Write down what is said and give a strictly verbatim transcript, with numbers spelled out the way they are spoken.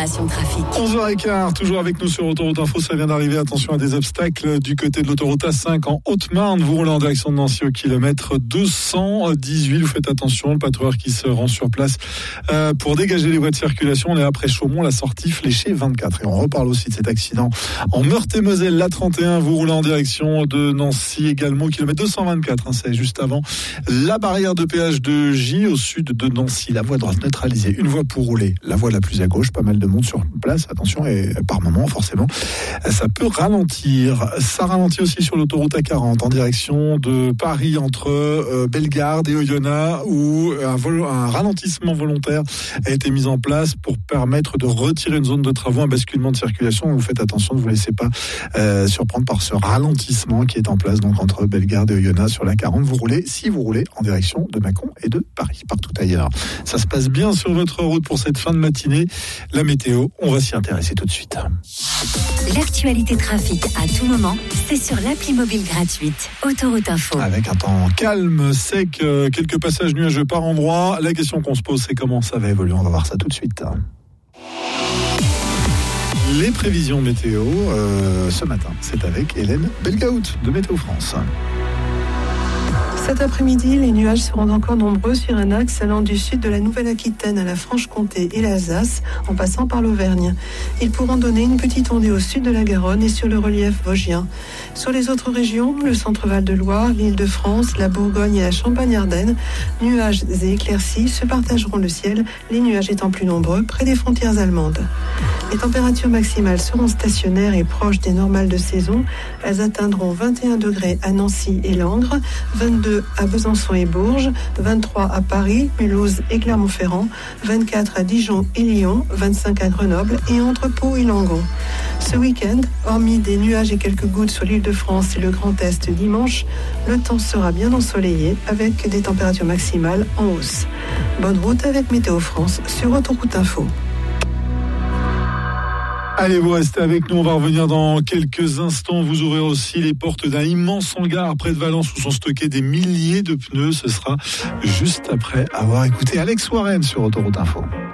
l'information trafic. onze heures quinze, toujours avec nous sur Autoroute Info, ça vient d'arriver, attention à des obstacles du côté de l'autoroute A cinq en Haute-Marne, vous roulez en direction de Nancy au kilomètre deux cent dix-huit, vous faites attention, le patrouilleur qui se rend sur place euh, pour dégager les voies de circulation, on est après Chaumont, la sortie fléchée vingt-quatre, et on reparle aussi de cet accident en Meurthe-et-Moselle, l'A trente et un, vous roulez en direction de Nancy également, au kilomètre deux cent vingt-quatre, hein, c'est juste avant la barrière de péage de J au sud de Nancy, la voie droite neutralisée, une voie pour rouler, la voie la plus à gauche, pas mal de monde sur place, attention, et par moment forcément ça peut ralentir. Ça ralentit aussi sur l'autoroute A quarante en direction de Paris entre euh, Bellegarde et Oyonnax, où un, vol- un ralentissement volontaire a été mis en place pour permettre de retirer une zone de travaux, un basculement de circulation. Vous faites attention, ne vous laissez pas euh, surprendre par ce ralentissement qui est en place donc entre Bellegarde et Oyonnax sur la quarante. Vous roulez, si vous roulez en direction de Mâcon et de Paris, partout ailleurs. Ça se passe bien sur votre route pour cette fin de matinée. La météo, on va s'y intéresser tout de suite. L'actualité trafic à tout moment, c'est sur l'appli mobile gratuite Autoroute Info. Avec un temps calme, sec, euh, quelques passages nuageux par endroit. La question qu'on se pose, c'est comment ça va évoluer. On va voir ça tout de suite. Les prévisions météo, euh, ce matin, c'est avec Hélène Belgaout de Météo France. Cet après-midi, les nuages seront encore nombreux sur un axe allant du sud de la Nouvelle-Aquitaine à la Franche-Comté et l'Alsace, en passant par l'Auvergne. Ils pourront donner une petite ondée au sud de la Garonne et sur le relief vosgien. Sur les autres régions, le centre-Val de Loire, l'Île-de-France, la Bourgogne et la Champagne-Ardenne, nuages et éclaircies se partageront le ciel, les nuages étant plus nombreux près des frontières allemandes. Les températures maximales seront stationnaires et proches des normales de saison. Elles atteindront vingt et un degrés à Nancy et Langres, vingt-deux à Besançon et Bourges, vingt-trois à Paris, Mulhouse et Clermont-Ferrand, vingt-quatre à Dijon et Lyon, vingt-cinq à Grenoble et entre Pau et Langon. Ce week-end, hormis des nuages et quelques gouttes sur l'Île-de-France et le Grand Est dimanche, le temps sera bien ensoleillé avec des températures maximales en hausse. Bonne route avec Météo France sur Autoroute Info. Allez, vous restez avec nous, on va revenir dans quelques instants. Vous ouvrez aussi les portes d'un immense hangar près de Valence où sont stockés des milliers de pneus. Ce sera juste après avoir écouté Alex Warren sur Autoroute Info.